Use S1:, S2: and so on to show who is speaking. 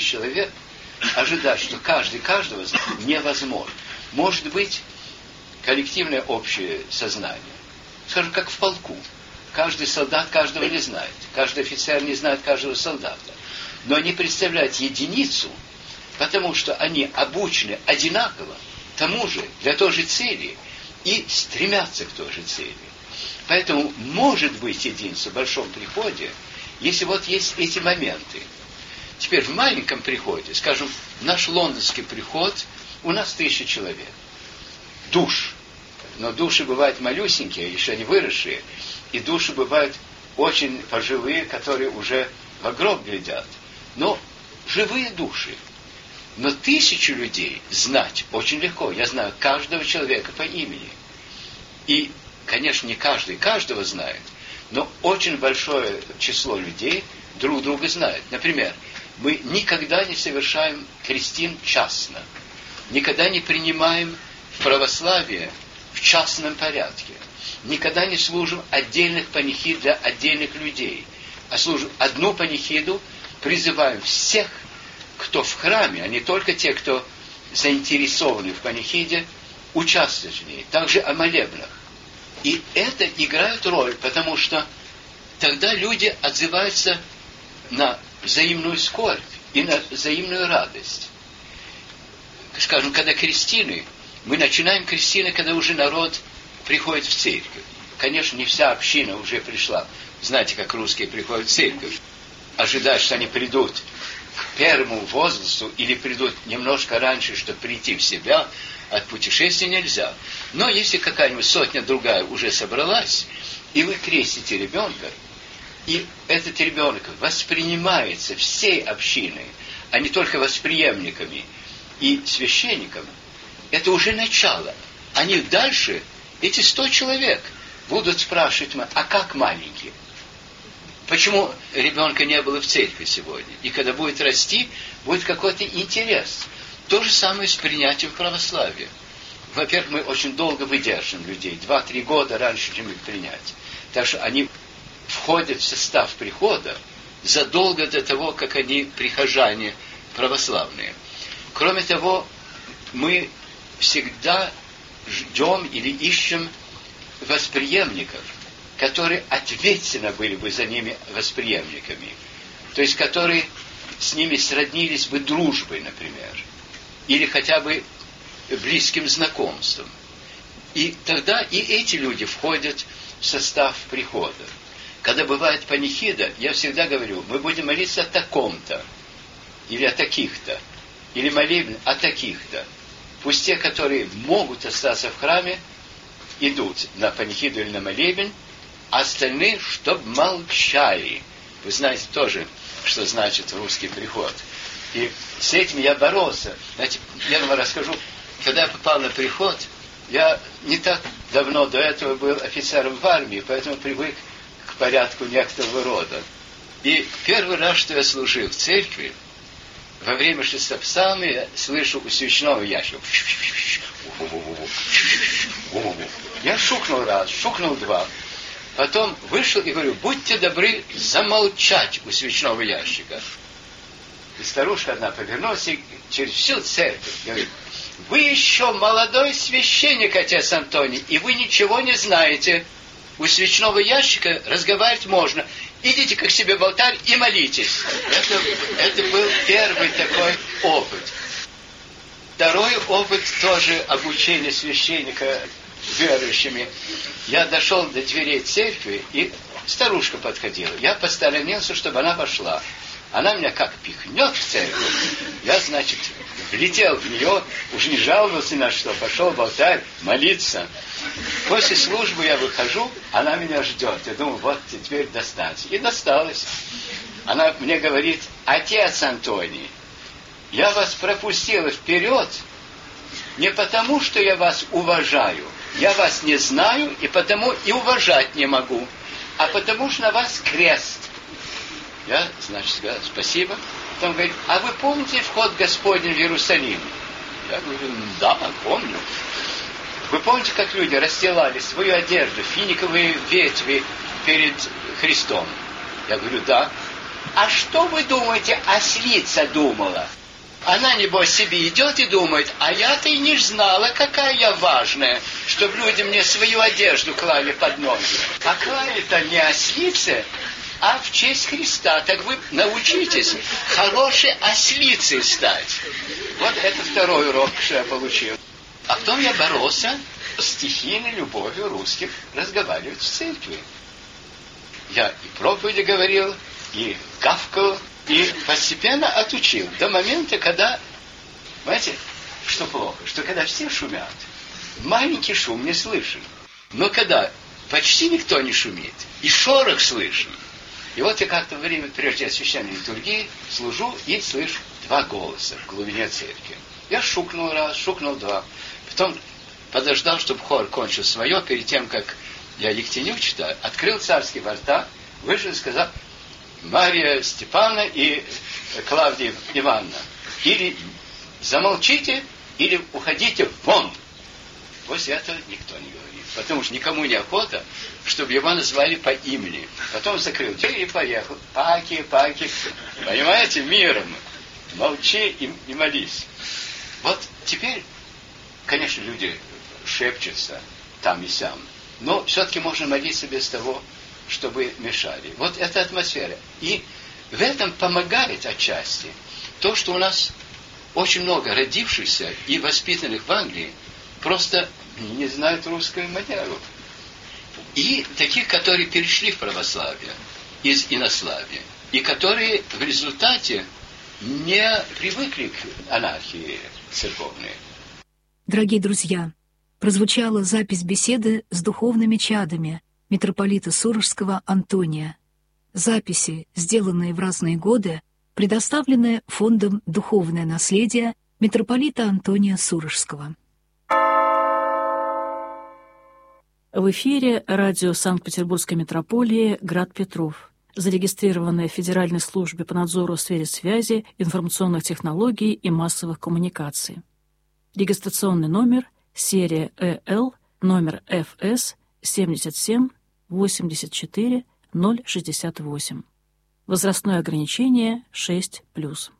S1: человек, ожидать, что каждый каждого знает, невозможно. Может быть коллективное общее сознание. Скажем, как в полку. Каждый солдат каждого не знает. Каждый офицер не знает каждого солдата. Но они представляют единицу, потому что они обучены одинаково тому же, для той же цели, и стремятся к той же цели. Поэтому может быть единство в большом приходе, если вот есть эти моменты. Теперь в маленьком приходе, скажем, наш лондонский приход, у нас 1000 человек. Душ. Но души бывают малюсенькие, еще не выросшие. И души бывают очень пожилые, которые уже в гроб глядят. Но живые души. Но 1000 людей знать очень легко. Я знаю каждого человека по имени. И, конечно, не каждый каждого знает, но очень большое число людей друг друга знает. Например, мы никогда не совершаем крестин частно. Никогда не принимаем в православие в частном порядке. Никогда не служим отдельных панихид для отдельных людей, а служим одну панихиду, призываем всех, кто в храме, а не только те, кто заинтересованы в панихиде, участвовать в ней. Также о молебнах. И это играет роль, потому что тогда люди отзываются на взаимную скорбь и на взаимную радость. Скажем, когда крестины, мы начинаем крестины, когда уже народ приходит в церковь. Конечно, не вся община уже пришла. Знаете, как русские приходят в церковь. Ожидать, что они придут к первому возрасту или придут немножко раньше, чтобы прийти в себя, от путешествия нельзя. Но если какая-нибудь сотня другая уже собралась, и вы крестите ребенка, и этот ребенок воспринимается всей общиной, а не только восприемниками и священниками, это уже начало. Они дальше, эти 100 человек, будут спрашивать, а как маленькие? Почему ребенка не было в церкви сегодня? И когда будет расти, будет какой-то интерес. То же самое с принятием православия. Во-первых, мы очень долго выдержим людей. 2-3 года раньше, чем их принять. Так что они входят в состав прихода задолго до того, как они прихожане православные. Кроме того, мы всегда ждем или ищем восприемников, которые ответственно были бы за ними восприемниками. То есть, которые с ними сроднились бы дружбой, например. Или хотя бы близким знакомством. И тогда и эти люди входят в состав прихода. Когда бывает панихида, я всегда говорю, мы будем молиться о таком-то, или о таких-то, или молебен о таких-то. Пусть те, которые могут остаться в храме, идут на панихиду или на молебен, а остальные, чтоб молчали. Вы знаете тоже, что значит русский приход. И с этим я боролся. Знаете, я вам расскажу, когда я попал на приход, я не так давно до этого был офицером в армии, поэтому привык к порядку некоторого рода. И первый раз, что я служил в церкви, во время шестопсалма я слышу у свечного ящика. Я шукнул раз, шукнул два. Потом вышел и говорю, будьте добры замолчать у свечного ящика. И старушка одна повернулась и через всю церковь говорит, вы еще молодой священник, отец Антоний, и вы ничего не знаете. У свечного ящика разговаривать можно. Идите к себе в алтарь и молитесь. Это был первый такой опыт. Второй опыт тоже обучения священника верующими. Я дошел до дверей церкви, и старушка подходила. Я посторонился, чтобы она вошла. Она меня как пихнет в церковь. Я, значит, влетел в нее, уж не жаловался ни на что, пошел в алтарь молиться. После службы я выхожу, она меня ждет. Я думаю, вот теперь достанется. И досталось. Она мне говорит, отец Антоний, я вас пропустила вперед не потому, что я вас уважаю. Я вас не знаю, и потому и уважать не могу. А потому, что на вас крест. Я, значит, сказал, спасибо. Потом говорит, а вы помните вход Господень в Иерусалим? Я говорю, да, помню. Вы помните, как люди расстилали свою одежду, финиковые ветви перед Христом? Я говорю, да. А что вы думаете, ослица думала? Она, небось, себе идет и думает, а я-то и не знала, какая я важная, чтобы люди мне свою одежду клали под ноги. А клали-то не ослице, а в честь Христа. Так вы научитесь хорошей ослицей стать. Вот это второй урок, что я получил. А потом я боролся с стихийной любовью русских разговаривать в церкви. Я и проповеди говорил, и гавкал, и постепенно отучил. До момента, когда, понимаете, что плохо, что когда все шумят, маленький шум не слышен. Но когда почти никто не шумит, и шорох слышен. И вот я как-то во время прежде освященной литургии служу и слышу два голоса в глубине церкви. Я шукнул раз, шукнул два. Потом подождал, чтобы хор кончил свое, перед тем, как я Ектеню читаю, открыл царские врата, вышел и сказал: Мария Степановна и Клавдия Ивановна, или замолчите, или уходите вон. После этого никто не говорит, потому что никому не охота, чтобы его назвали по имени. Потом закрыл дверь и поехал. Паки, понимаете, миром. Молчи и молись. Вот теперь, конечно, люди шепчутся там и сям, но все-таки можно молиться без того, чтобы мешали. Вот эта атмосфера. И в этом помогает отчасти то, что у нас очень много родившихся и воспитанных в Англии просто не знают русскую манеру. И таких, которые перешли в православие из инославия, и которые в результате не привыкли к анархии церковной.
S2: Дорогие друзья, прозвучала запись беседы с духовными чадами митрополита Сурожского Антония. Записи, сделанные в разные годы, предоставлены Фондом «Духовное наследие» митрополита Антония Сурожского. В эфире радио Санкт-Петербургской митрополии «Град Петров», зарегистрированное в Федеральной службе по надзору в сфере связи, информационных технологий и массовых коммуникаций. Регистрационный номер серия ЭЛ, номер ФС 77 84 068. Возрастное ограничение 6+.